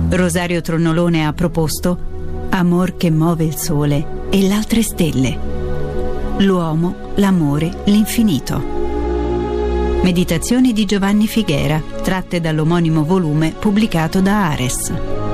Rosario Tronnolone ha proposto Amor che muove il sole e l'altre stelle. L'uomo, l'amore, l'infinito. Meditazioni di Giovanni Figuera, tratte dall'omonimo volume pubblicato da Ares.